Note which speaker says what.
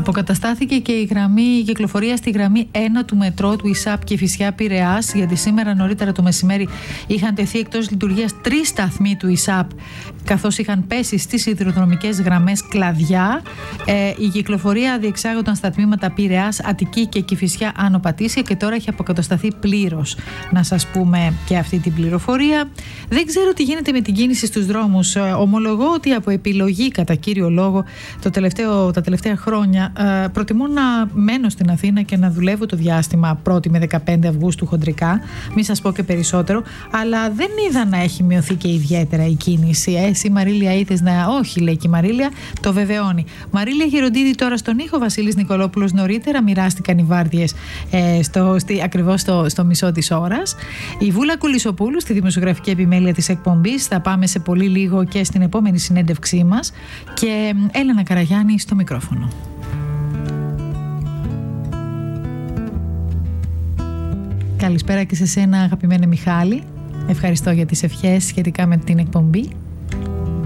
Speaker 1: Αποκαταστάθηκε και η κυκλοφορία στη γραμμή 1 του μετρό του ΙΣΑΠ Κηφισιά Πειραιάς, γιατί σήμερα νωρίτερα το μεσημέρι είχαν τεθεί εκτός λειτουργίας 3 σταθμοί του ΙΣΑΠ, καθώς είχαν πέσει στις σιδηροδρομικές γραμμές κλαδιά. Η κυκλοφορία διεξάγονταν στα τμήματα Πειραιάς, Αττική και Κηφισιά Άνω Πατήσια και τώρα έχει αποκατασταθεί πλήρως. Να σας πούμε και αυτή την πληροφορία. Δεν ξέρω τι γίνεται με την κίνηση στους δρόμους. Ομολογώ ότι από επιλογή κατά κύριο λόγο τα τελευταία χρόνια προτιμώ να μένω στην Αθήνα και να δουλεύω το διάστημα 1η με 15 Αυγούστου χοντρικά, μη σας πω και περισσότερο, αλλά δεν είδα να έχει μειωθεί και ιδιαίτερα η κίνηση. Εσύ Μαρίλια είδες να... Όχι, λέει και η Μαρίλια, το βεβαιώνει. Μαρίλια Γεροντίδη τώρα στον ήχο, Βασίλης Νικολόπουλος νωρίτερα, μοιράστηκαν οι βάρδιες ακριβώς στο μισό της ώρας. Η Βούλα Κουλισοπούλου στη δημοσιογραφική επιμέλεια της εκπομπής, θα πάμε σε πολύ λίγο και στην επόμενη συνέντευξή μας, και Έλενα Καραγιάννη στο μικρόφωνο. Καλησπέρα και σε σένα, αγαπημένη Μιχάλη. Ευχαριστώ για τις ευχές σχετικά με την εκπομπή.